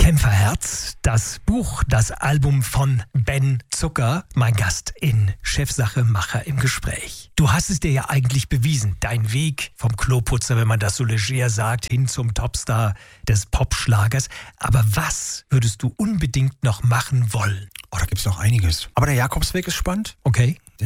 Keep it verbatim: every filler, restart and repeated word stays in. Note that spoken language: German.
Kämpferherz, das Buch, das Album von Ben Zucker, mein Gast in Chefsache Macher im Gespräch. Du hast es dir ja eigentlich bewiesen, dein Weg vom Kloputzer, wenn man das so leger sagt, hin zum Topstar des Popschlagers. Aber was würdest du unbedingt noch machen wollen? Oh, da gibt's noch einiges. Aber der Jakobsweg ist spannend. Okay.